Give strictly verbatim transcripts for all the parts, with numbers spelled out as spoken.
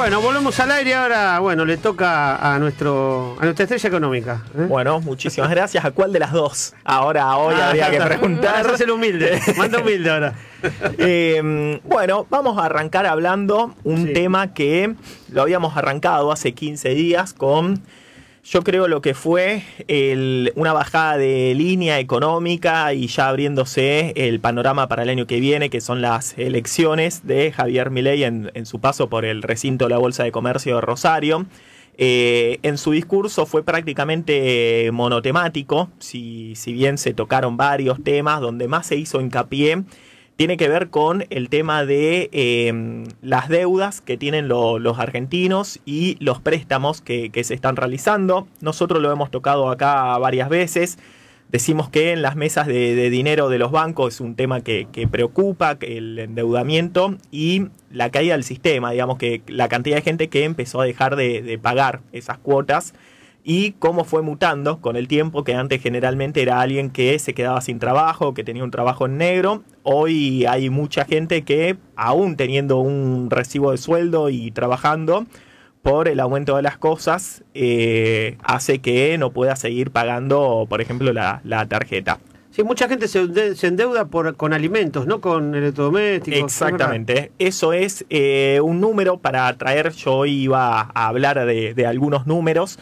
Bueno, volvemos al aire ahora. Bueno, le toca a nuestro a nuestra estrella económica. ¿eh? Bueno, muchísimas gracias. ¿A cuál de las dos? Ahora, hoy ah, habría que preguntar. Vas a ser humilde. Manda humilde ahora. eh, bueno, vamos a arrancar hablando un sí. tema que lo habíamos arrancado hace quince días con, yo creo, lo que fue el, una bajada de línea económica y ya abriéndose el panorama para el año que viene, que son las elecciones de Javier Milei en, en su paso por el recinto de la Bolsa de Comercio de Rosario. Eh, en su discurso fue prácticamente monotemático, si, si bien se tocaron varios temas, donde más se hizo hincapié tiene que ver con el tema de eh, las deudas que tienen lo, los argentinos y los préstamos que, que se están realizando. Nosotros lo hemos tocado acá varias veces. Decimos que en las mesas de, de dinero de los bancos es un tema que, que preocupa, que el endeudamiento y la caída del sistema, digamos que la cantidad de gente que empezó a dejar de, de pagar esas cuotas y cómo fue mutando con el tiempo, que antes generalmente era alguien que se quedaba sin trabajo, que tenía un trabajo en negro. Hoy hay mucha gente que, aún teniendo un recibo de sueldo y trabajando, por el aumento de las cosas, eh, hace que no pueda seguir pagando, por ejemplo, la, la tarjeta. Sí, mucha gente se, se endeuda por, con alimentos, no con electrodomésticos. Exactamente. Eso es eh, un número para traer. Yo hoy iba a hablar de, de algunos números.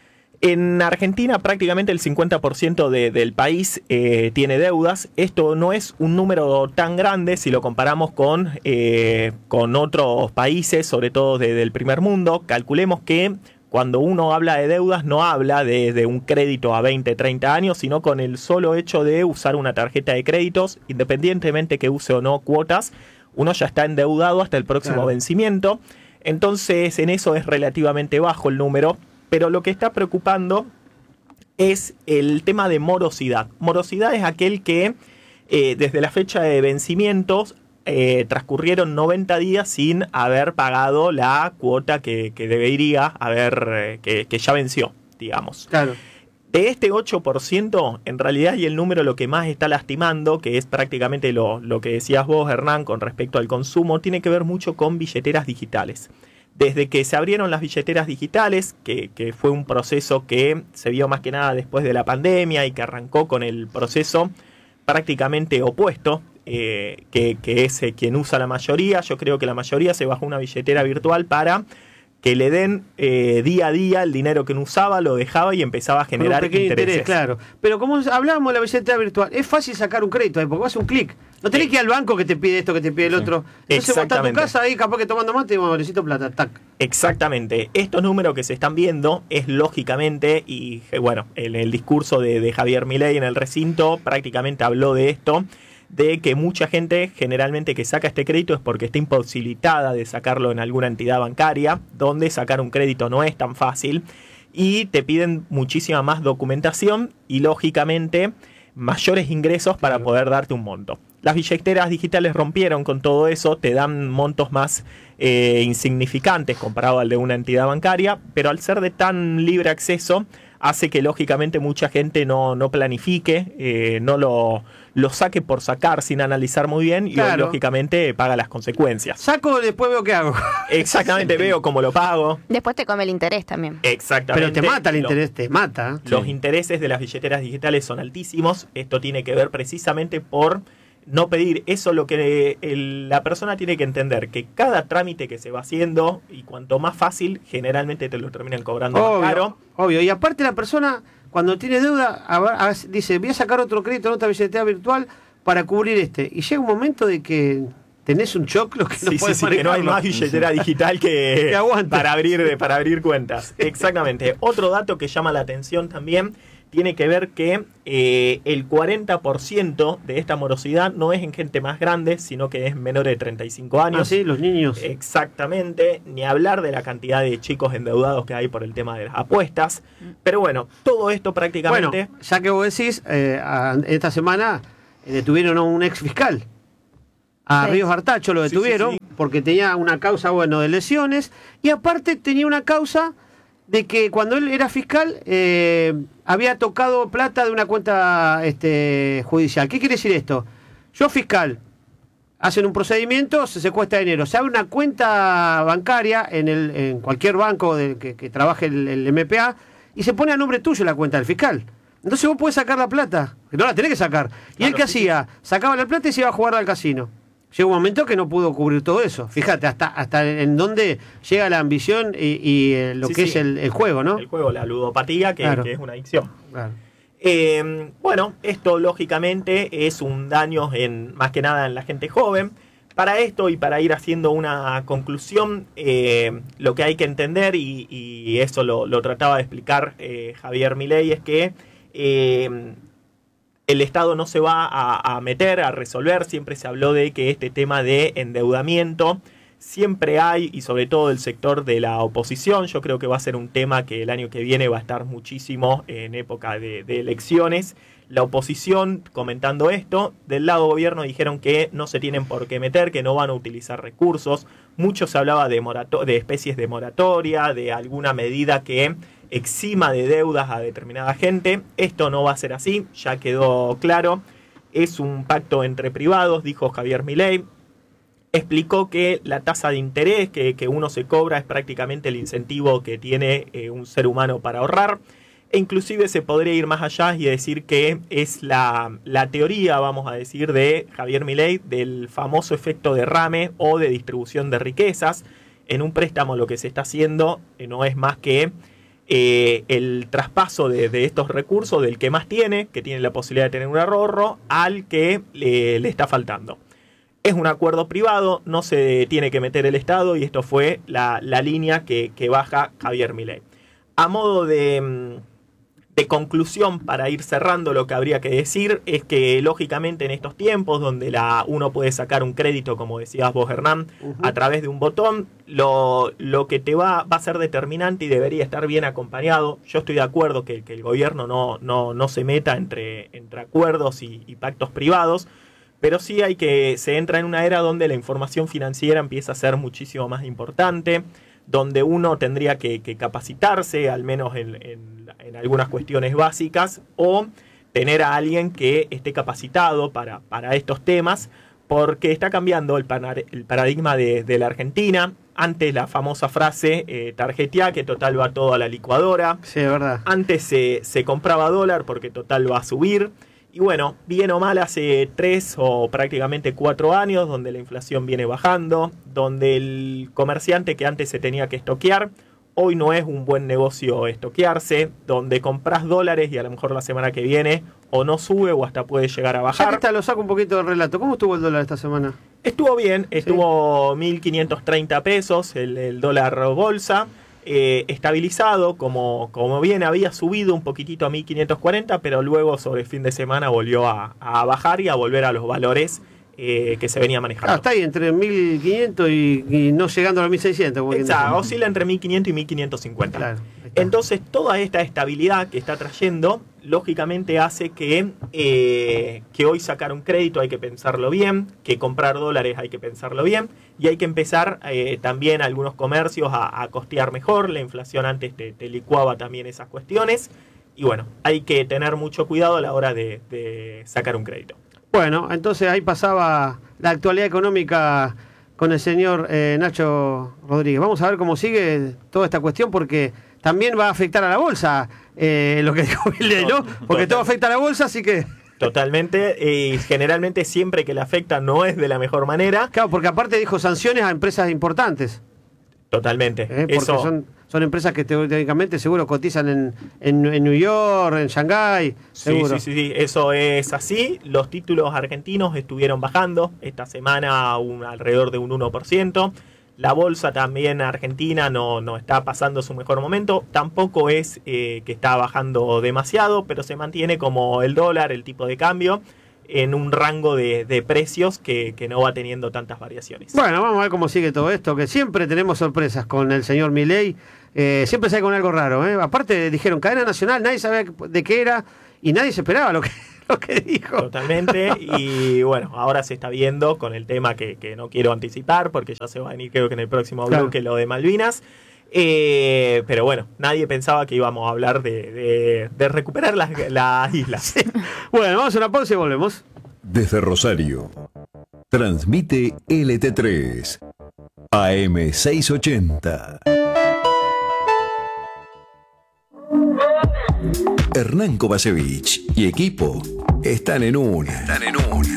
En Argentina prácticamente el cincuenta por ciento de, del país eh, tiene deudas. Esto no es un número tan grande si lo comparamos con, eh, con otros países, sobre todo de, del primer mundo. Calculemos que cuando uno habla de deudas no habla de, de un crédito a veinte, treinta años, sino con el solo hecho de usar una tarjeta de créditos, independientemente que use o no cuotas, uno ya está endeudado hasta el próximo claro. vencimiento. Entonces en eso es relativamente bajo el número. Pero lo que está preocupando es el tema de morosidad. Morosidad es aquel que eh, desde la fecha de vencimientos eh, transcurrieron noventa días sin haber pagado la cuota que, que debería haber, eh, que, que ya venció, digamos. Claro. De este ocho por ciento, en realidad, y el número lo que más está lastimando, que es prácticamente lo, lo que decías vos, Hernán, con respecto al consumo, tiene que ver mucho con billeteras digitales. Desde que se abrieron las billeteras digitales, que, que fue un proceso que se vio más que nada después de la pandemia y que arrancó con el proceso prácticamente opuesto, eh, que, que es eh, quien usa la mayoría. Yo creo que la mayoría se bajó una billetera virtual para que le den eh, día a día el dinero que no usaba, lo dejaba y empezaba a generar intereses. Interés, claro. Pero como hablábamos de la billetera virtual, es fácil sacar un crédito ahí, porque vas a un clic. No tenés que ir al banco que te pide esto, que te pide el otro. Entonces vos estás en tu casa ahí, capaz que tomando mate y bueno, necesito plata, tac. Exactamente. Estos números que se están viendo es lógicamente, y bueno, en el discurso de, de Javier Milei en el recinto prácticamente habló de esto, de que mucha gente generalmente que saca este crédito es porque está imposibilitada de sacarlo en alguna entidad bancaria, donde sacar un crédito no es tan fácil, y te piden muchísima más documentación y lógicamente mayores ingresos para poder darte un monto. Las billeteras digitales rompieron con todo eso, te dan montos más eh, insignificantes comparado al de una entidad bancaria, pero al ser de tan libre acceso, hace que lógicamente mucha gente no, no planifique, eh, no lo, lo saque por sacar sin analizar muy bien y claro. lógicamente paga las consecuencias. Saco, después veo qué hago. Exactamente, sí. Veo cómo lo pago. Después te come el interés también. Exactamente. Pero te mata el Lo, interés, te mata. Los sí. intereses de las billeteras digitales son altísimos. Esto tiene que ver precisamente por no pedir. Eso lo que el, la persona tiene que entender, que cada trámite que se va haciendo, y cuanto más fácil, generalmente te lo terminan cobrando obvio, más caro. Obvio, y aparte la persona, cuando tiene deuda, a ver, a ver, dice, voy a sacar otro crédito en otra billetera virtual para cubrir este. Y llega un momento de que tenés un choclo que no sí, puedes sí, sí, que no hay más billetera digital que, que para abrir, para abrir cuentas. Exactamente. Otro dato que llama la atención también tiene que ver que eh, el cuarenta por ciento de esta morosidad no es en gente más grande, sino que es menor de treinta y cinco años. Ah, sí, los niños. Exactamente, ni hablar de la cantidad de chicos endeudados que hay por el tema de las apuestas. Pero bueno, todo esto prácticamente... Bueno, ya que vos decís, eh, a, esta semana eh, detuvieron a un ex fiscal. A sí. Ríos Artacho lo detuvieron sí, sí, sí. porque tenía una causa, bueno, de lesiones y aparte tenía una causa de que cuando él era fiscal eh, había tocado plata de una cuenta este, judicial. ¿Qué quiere decir esto? Yo fiscal, hacen un procedimiento, se secuestra dinero. Se abre una cuenta bancaria en, el, en cualquier banco de, que, que trabaje el, el M P A y se pone a nombre tuyo la cuenta del fiscal. Entonces vos podés sacar la plata, que no la tenés que sacar. Y claro, él que sí, hacía, sacaba la plata y se iba a jugar al casino. Llegó un momento que no pudo cubrir todo eso. Fíjate, hasta hasta en dónde llega la ambición y, y eh, lo sí, que sí. es el, el juego, ¿no? El juego, la ludopatía, que, claro. que es una adicción. Claro. Eh, bueno, esto lógicamente es un daño en, más que nada en la gente joven. Para esto y para ir haciendo una conclusión, eh, lo que hay que entender, y, y eso lo, lo trataba de explicar eh, Javier Milei, es que Eh, el Estado no se va a, a meter, a resolver. Siempre se habló de que este tema de endeudamiento siempre hay, y sobre todo el sector de la oposición, yo creo que va a ser un tema que el año que viene va a estar muchísimo en época de, de elecciones. La oposición, comentando esto, del lado gobierno dijeron que no se tienen por qué meter, que no van a utilizar recursos. Mucho se hablaba de, morato- de especies de moratoria, de alguna medida que exima de deudas a determinada gente. Esto no va a ser así, ya quedó claro. Es un pacto entre privados, dijo Javier Milei. Explicó que la tasa de interés que, que uno se cobra es prácticamente el incentivo que tiene eh, un ser humano para ahorrar. E inclusive se podría ir más allá y decir que es la, la teoría, vamos a decir, de Javier Milei del famoso efecto derrame o de distribución de riquezas. En un préstamo lo que se está haciendo eh, no es más que Eh, el traspaso de, de estos recursos del que más tiene, que tiene la posibilidad de tener un ahorro, al que le, le está faltando. Es un acuerdo privado, no se tiene que meter el Estado, y esto fue la, la línea que, que baja Javier Milei. A modo de, de conclusión, para ir cerrando, lo que habría que decir es que lógicamente en estos tiempos donde la, uno puede sacar un crédito, como decías vos, Hernán, uh-huh. a través de un botón, lo, lo que te va, va a ser determinante y debería estar bien acompañado. Yo estoy de acuerdo que, que el gobierno no, no, no se meta entre, entre acuerdos y, y pactos privados, pero sí hay que se entra en una era donde la información financiera empieza a ser muchísimo más importante, donde uno tendría que, que capacitarse, al menos en, en, en algunas cuestiones básicas, o tener a alguien que esté capacitado para, para estos temas, porque está cambiando el, panar, el paradigma de, de la Argentina. Antes la famosa frase, eh, tarjetea, que total va todo a la licuadora. Sí, es verdad. Antes se, se compraba dólar porque total va a subir. Y bueno, bien o mal, hace tres o prácticamente cuatro años, donde la inflación viene bajando, donde el comerciante que antes se tenía que estoquear, hoy no es un buen negocio estoquearse, donde compras dólares y a lo mejor la semana que viene o no sube o hasta puede llegar a bajar. Ya que está, lo saco un poquito del relato. ¿Cómo estuvo el dólar esta semana? Estuvo bien, estuvo sí. mil quinientos treinta pesos el, el dólar bolsa. Eh, estabilizado, como, como bien había subido un poquitito a mil quinientos cuarenta, pero luego sobre el fin de semana volvió a, a bajar y a volver a los valores eh, que se venía manejando. Ah, está ahí entre mil quinientos y, y no llegando a los mil seiscientos. Exacto, oscila entre mil quinientos y mil quinientos cincuenta. Claro, entonces toda esta estabilidad que está trayendo, lógicamente hace que, eh, que hoy sacar un crédito hay que pensarlo bien, que comprar dólares hay que pensarlo bien, y hay que empezar eh, también algunos comercios a, a costear mejor. La inflación antes te, te licuaba también esas cuestiones, y bueno, hay que tener mucho cuidado a la hora de, de sacar un crédito. Bueno, entonces ahí pasaba la actualidad económica con el señor eh, Nacho Rodríguez. Vamos a ver cómo sigue toda esta cuestión, porque también va a afectar a la bolsa, eh, lo que dijo Milei, ¿no? Porque todo afecta a la bolsa, así que... Totalmente, y generalmente siempre que le afecta no es de la mejor manera. Claro, porque aparte dijo sanciones a empresas importantes. Totalmente. ¿Eh? Porque Eso... son, son empresas que teóricamente seguro cotizan en, en, en New York, en Shanghái. Sí, sí, sí, sí, eso es así. Los títulos argentinos estuvieron bajando esta semana un, alrededor de un uno por ciento. La bolsa también argentina no, no está pasando su mejor momento. Tampoco es eh, que está bajando demasiado, pero se mantiene como el dólar, el tipo de cambio, en un rango de, de precios que, que no va teniendo tantas variaciones. Bueno, vamos a ver cómo sigue todo esto, que siempre tenemos sorpresas con el señor Milei. Eh, siempre sale con algo raro, ¿eh? Aparte dijeron cadena nacional, nadie sabía de qué era y nadie se esperaba lo que... lo que dijo. Totalmente, y bueno, ahora se está viendo con el tema que, que no quiero anticipar, porque ya se va a venir creo que en el próximo claro. bloque lo de Malvinas, eh, pero bueno, nadie pensaba que íbamos a hablar de, de, de recuperar las, las islas. Sí. Bueno, vamos a una pausa y volvemos. Desde Rosario, Transmite L T tres, A M seiscientos ochenta. Hernán Kovacevic y equipo están en una. Están en una.